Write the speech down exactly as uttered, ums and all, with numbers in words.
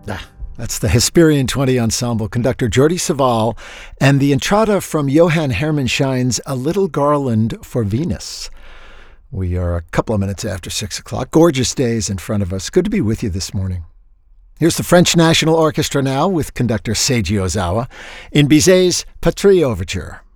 Ah, that's the Hesperian twenty Ensemble, conductor Jordi Savall, and the entrada from Johann Hermann Schein's A Little Garland for Venus. We are a couple of minutes after six o'clock. Gorgeous days in front of us. Good to be with you this morning. Here's the French National Orchestra now with conductor Seiji Ozawa in Bizet's Patrie Overture.